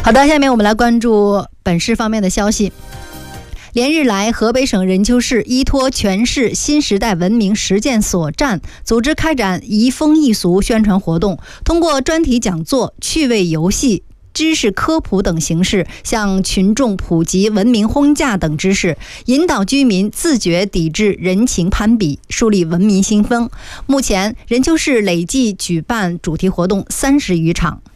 好的，下面我们来关注本市方面的消息。连日来，河北省任丘市依托全市新时代文明实践所站，组织开展移风易俗宣传活动，通过专题讲座、趣味游戏、知识科普等形式，向群众普及文明婚嫁等知识，引导居民自觉抵制人情攀比，树立文明新风。目前，任丘市累计举办主题活动30余场。